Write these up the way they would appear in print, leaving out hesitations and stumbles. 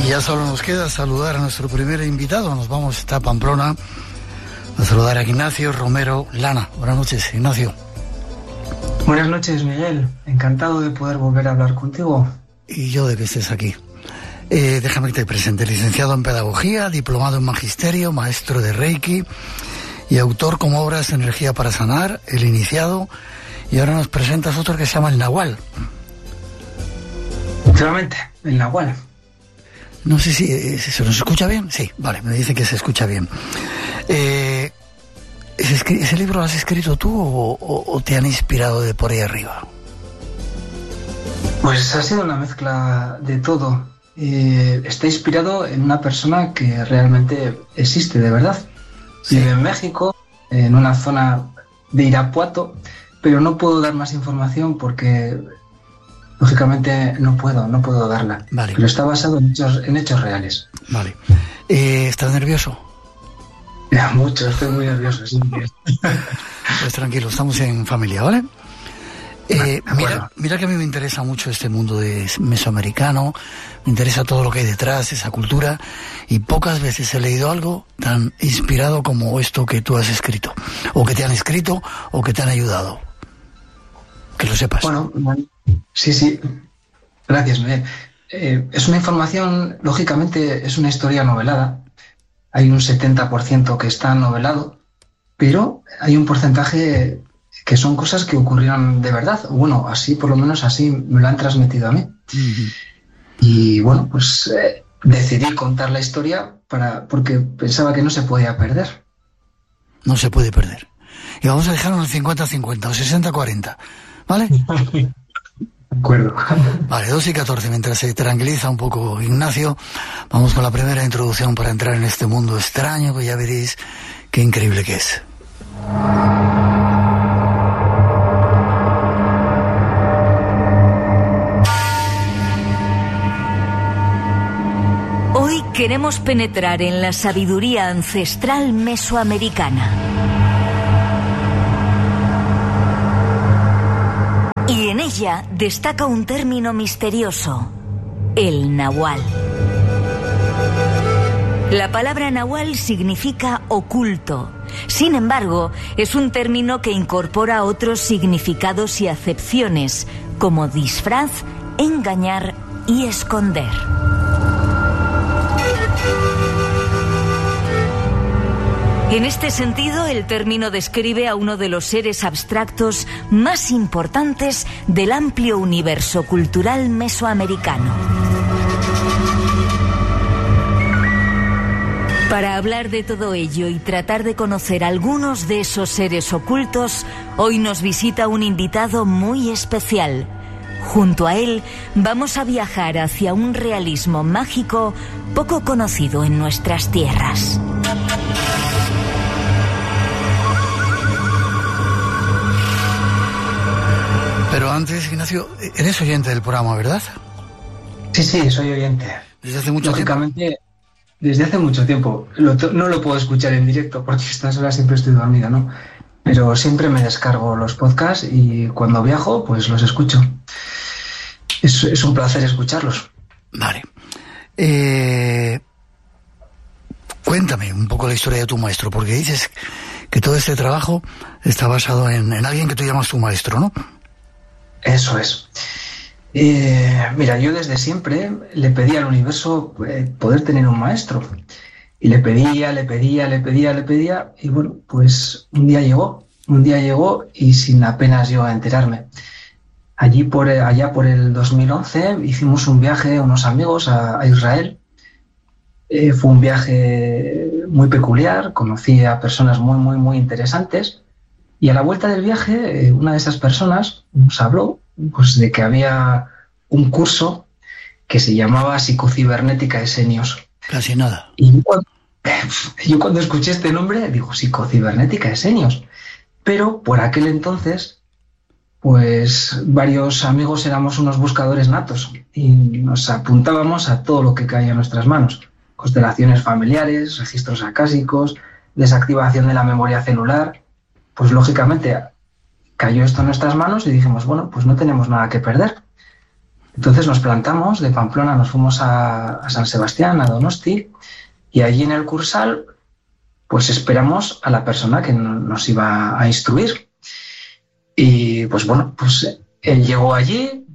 Y ya solo nos queda saludar a nuestro primer invitado. Nos vamos hasta Pamplona a saludar a Ignacio Romero Lana. Buenas noches, Ignacio. Buenas noches, Miguel. Encantado de poder volver a hablar contigo. Y yo de que estés aquí. Déjame que te presente. Licenciado en Pedagogía, diplomado en Magisterio, maestro de Reiki y autor como obras Energía para Sanar, El Iniciado. Y ahora nos presentas otro que se llama El Nahual. Efectivamente, El Nahual. No sé si se nos escucha bien. Sí, vale, me dicen que se escucha bien. ¿Ese libro lo has escrito tú o te han inspirado de por ahí arriba? Pues ha sido una mezcla de todo. Está inspirado en una persona que realmente existe, de verdad. Sí. Vive en México, en una zona de Irapuato, pero no puedo dar más información porque, lógicamente, no puedo darla. Vale. Pero está basado en hechos reales. Vale. ¿Estás nervioso? Mucho, estoy muy nervioso. Sí. Pues tranquilo, estamos en familia, ¿vale? Mira que a mí me interesa mucho este mundo de mesoamericano, me interesa todo lo que hay detrás, esa cultura, y pocas veces he leído algo tan inspirado como esto que tú has escrito, o que te han escrito, o que te han ayudado. Que lo sepas. Bueno, sí. Gracias, Miguel. Es una información, lógicamente, es una historia novelada. Hay un 70% que está novelado, pero hay un porcentaje que son cosas que ocurrieron de verdad. Bueno, así, por lo menos así me lo han transmitido a mí. Uh-huh. Y bueno, pues decidí contar la historia porque pensaba que no se podía perder. No se puede perder. Y vamos a dejarlo en 50-50 o 60-40, ¿vale? De acuerdo. Vale, 2:14, mientras se tranquiliza un poco Ignacio, vamos con la primera introducción para entrar en este mundo extraño que ya veréis qué increíble que es. Hoy queremos penetrar en la sabiduría ancestral mesoamericana. Y en ella destaca un término misterioso: el Nahual. La palabra Nahual significa oculto. Sin embargo, es un término que incorpora otros significados y acepciones, como disfraz, engañar y esconder. En este sentido, el término describe a uno de los seres abstractos más importantes del amplio universo cultural mesoamericano. Para hablar de todo ello y tratar de conocer algunos de esos seres ocultos, hoy nos visita un invitado muy especial. Junto a él, vamos a viajar hacia un realismo mágico poco conocido en nuestras tierras. Pero antes, Ignacio, eres oyente del programa, ¿verdad? Sí, soy oyente. ¿Desde hace mucho tiempo? Lógicamente, desde hace mucho tiempo. No lo puedo escuchar en directo porque a estas horas siempre estoy dormido, ¿no? Pero siempre me descargo los podcasts y cuando viajo, pues los escucho. Es un placer escucharlos. Vale. Cuéntame un poco la historia de tu maestro, porque dices que todo este trabajo está basado en alguien que tú llamas tu maestro, ¿no? Eso es. Mira, yo desde siempre le pedí al universo poder tener un maestro. Y le pedía, y bueno, pues un día llegó y sin apenas yo enterarme. Allá por el 2011 hicimos un viaje, unos amigos, a Israel. Fue un viaje muy peculiar, conocí a personas muy interesantes. Y a la vuelta del viaje, una de esas personas nos habló pues, de que había un curso que se llamaba Psicocibernética Esenios. Casi nada. Y yo cuando escuché este nombre, digo, Psicocibernética Esenios. Pero por aquel entonces, pues varios amigos éramos unos buscadores natos y nos apuntábamos a todo lo que caía en nuestras manos. Constelaciones familiares, registros acásicos, desactivación de la memoria celular. Pues lógicamente cayó esto en nuestras manos y dijimos, bueno, pues no tenemos nada que perder. Entonces nos plantamos de Pamplona, nos fuimos a San Sebastián, a Donosti, y allí en el Cursal pues esperamos a la persona que nos iba a instruir. Y pues bueno, pues él llegó allí,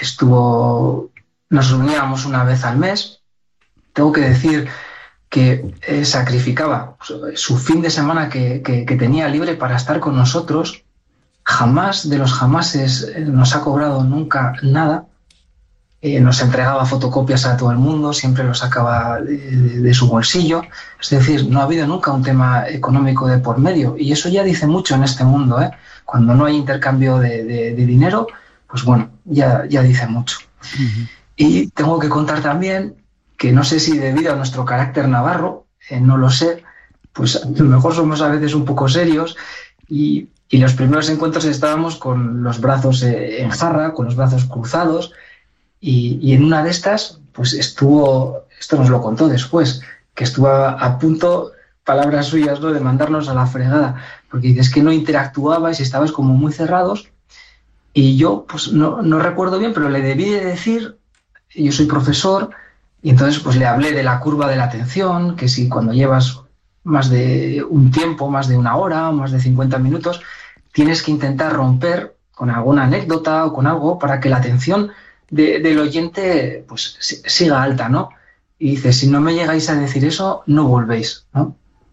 nos reuníamos una vez al mes. Tengo que decir que sacrificaba su fin de semana que tenía libre para estar con nosotros. Jamás de los jamases nos ha cobrado nunca nada. Nos entregaba fotocopias a todo el mundo, siempre lo sacaba de su bolsillo. Es decir, no ha habido nunca un tema económico de por medio, y eso ya dice mucho en este mundo, ¿eh? Cuando no hay intercambio de dinero, pues bueno, ya dice mucho. Uh-huh. Y tengo que contar también que no sé si debido a nuestro carácter navarro, no lo sé, pues a lo mejor somos a veces un poco serios, y los primeros encuentros estábamos con los brazos en jarra, con los brazos cruzados. Y en una de estas, pues esto nos lo contó después, que estuvo a punto, palabras suyas, ¿no?, de mandarnos a la fregada, porque dices que no interactuabais y estabais como muy cerrados. Y yo, pues no recuerdo bien, pero le debí de decir, yo soy profesor, y entonces pues le hablé de la curva de la atención, que si cuando llevas más de un tiempo, más de una hora o más de 50 minutos, tienes que intentar romper con alguna anécdota o con algo para que la atención del oyente pues siga alta, ¿no? Y dice, si no me llegáis a decir eso, no volvéis, ¿no?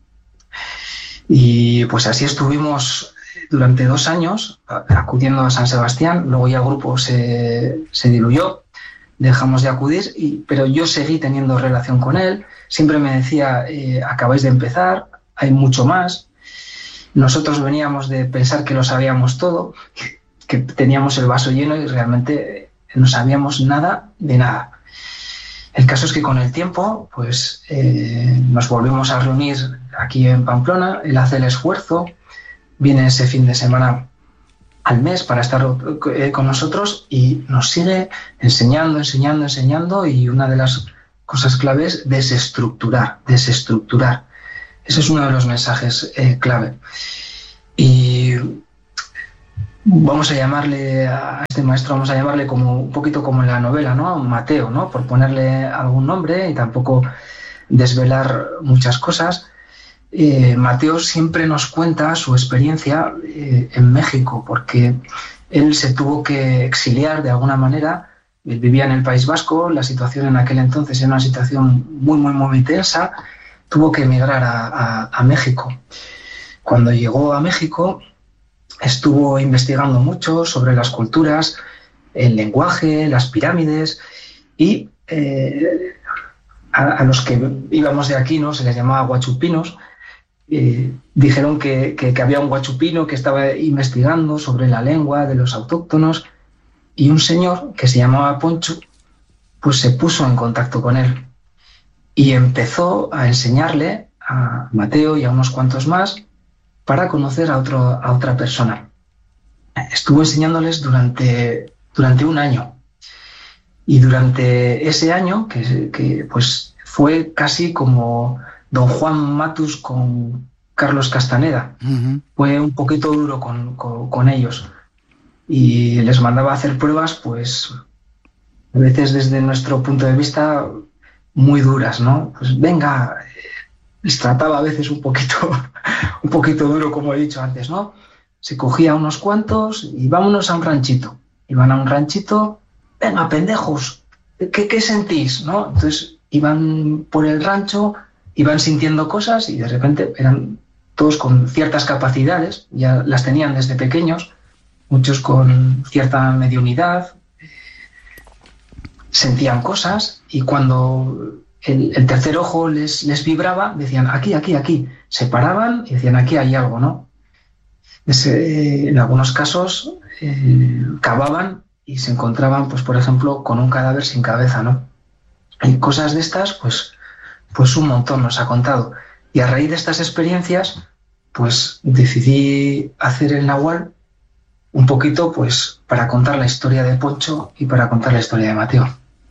Y pues así estuvimos durante 2 años acudiendo a San Sebastián. Luego ya el grupo se diluyó, dejamos de acudir, pero yo seguí teniendo relación con él. Siempre me decía, acabáis de empezar, hay mucho más. Nosotros veníamos de pensar que lo sabíamos todo, que teníamos el vaso lleno, y realmente no sabíamos nada de nada. El caso es que con el tiempo pues nos volvimos a reunir aquí en Pamplona. Él hace el esfuerzo, viene ese fin de semana al mes para estar con nosotros y nos sigue enseñando, y una de las cosas claves es desestructurar. Ese es uno de los mensajes clave. Y vamos a llamarle a este maestro, como un poquito como en la novela, ¿no? Mateo, ¿no? Por ponerle algún nombre y tampoco desvelar muchas cosas. Mateo siempre nos cuenta su experiencia en México, porque él se tuvo que exiliar de alguna manera. Él vivía en el País Vasco, la situación en aquel entonces era una situación muy, muy, muy tensa. Tuvo que emigrar a México. Cuando llegó a México, estuvo investigando mucho sobre las culturas, el lenguaje, las pirámides, y a los que íbamos de aquí, ¿no?, se les llamaba guachupinos. Dijeron que había un guachupino que estaba investigando sobre la lengua de los autóctonos, y un señor que se llamaba Poncho pues se puso en contacto con él y empezó a enseñarle a Mateo y a unos cuantos más para conocer a otra persona. Estuvo enseñándoles durante 1 año. Y durante ese año, que pues fue casi como Don Juan Matus con Carlos Castaneda, uh-huh. Fue un poquito duro con ellos. Y les mandaba a hacer pruebas, pues a veces desde nuestro punto de vista muy duras, ¿no? Pues venga, les trataba a veces un poquito duro, como he dicho antes, ¿no? Se cogía unos cuantos y vámonos a un ranchito. Iban a un ranchito, venga, pendejos, ¿qué sentís?, ¿no? Entonces iban por el rancho, iban sintiendo cosas y de repente eran todos con ciertas capacidades, ya las tenían desde pequeños, muchos con cierta mediunidad, sentían cosas, y cuando el tercer ojo les vibraba, decían aquí, se paraban y decían aquí hay algo, ¿no? En algunos casos cavaban y se encontraban, pues por ejemplo, con un cadáver sin cabeza, ¿no? Y cosas de estas, pues un montón nos ha contado. Y a raíz de estas experiencias, pues decidí hacer el Nahual un poquito, pues para contar la historia de Poncho y para contar la historia de Mateo.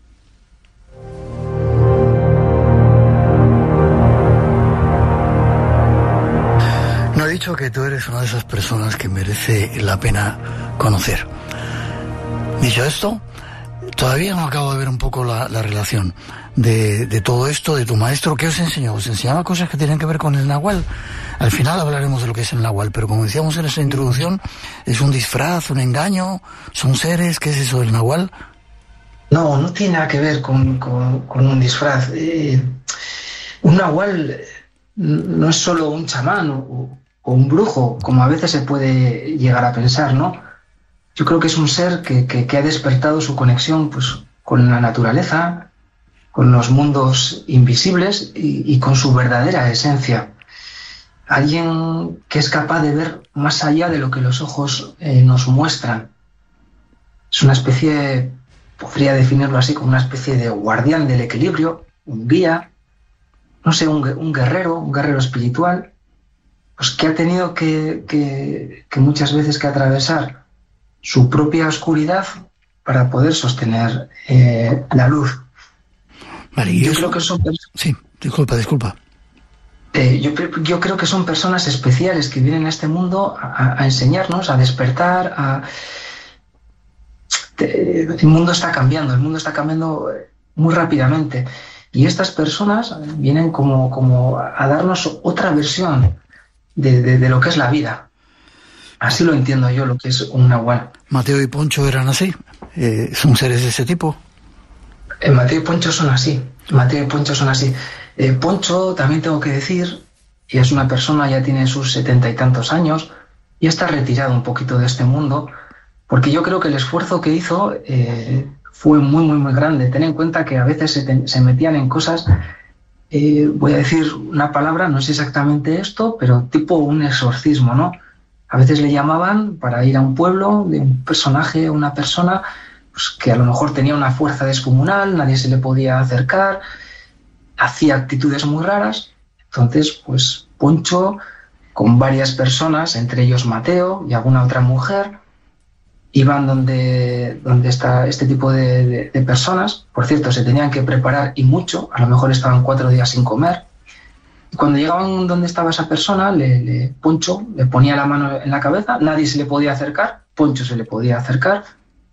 No he dicho que tú eres una de esas personas que merece la pena conocer. Dicho esto, Todavía no acabo de ver un poco la relación de todo esto, de tu maestro. ¿Qué os enseñó? ¿Os enseñaba cosas que tienen que ver con el Nahual? Al final hablaremos de lo que es el Nahual, pero como decíamos en esa introducción, ¿es un disfraz, un engaño? ¿Son seres? ¿Qué es eso del Nahual? No, no tiene nada que ver con un disfraz. Un Nahual no es solo un chamán o un brujo, como a veces se puede llegar a pensar, ¿no? Yo creo que es un ser que ha despertado su conexión, pues, con la naturaleza, con los mundos invisibles y con su verdadera esencia. Alguien que es capaz de ver más allá de lo que los ojos nos muestran. Es una especie, podría definirlo así, como una especie de guardián del equilibrio, un guía, no sé, un guerrero espiritual, pues que ha tenido que muchas veces que atravesar su propia oscuridad para poder sostener la luz. Vale, y yo creo que son... Sí, disculpa. Yo creo que son personas especiales que vienen a este mundo a enseñarnos, a despertar, el mundo está cambiando muy rápidamente. Y estas personas vienen como a darnos otra versión de lo que es la vida. Así lo entiendo yo, lo que es un Nahual. ¿Mateo y Poncho eran así? ¿Son seres de ese tipo? Mateo y Poncho son así. Poncho, también tengo que decir, y es una persona, ya tiene sus 70 y tantos años, y está retirado un poquito de este mundo, porque yo creo que el esfuerzo que hizo fue muy grande. Ten en cuenta que a veces se metían en cosas, voy a decir una palabra, no es exactamente esto, pero tipo un exorcismo, ¿no? A veces le llamaban para ir a un pueblo de un personaje, una persona, pues, que a lo mejor tenía una fuerza descomunal, nadie se le podía acercar, hacía actitudes muy raras. Entonces, pues Poncho, con varias personas, entre ellos Mateo y alguna otra mujer, iban donde está este tipo de personas. Por cierto, se tenían que preparar y mucho, a lo mejor estaban 4 días sin comer. Y cuando llegaban donde estaba esa persona, Poncho le ponía la mano en la cabeza, nadie se le podía acercar, Poncho se le podía acercar,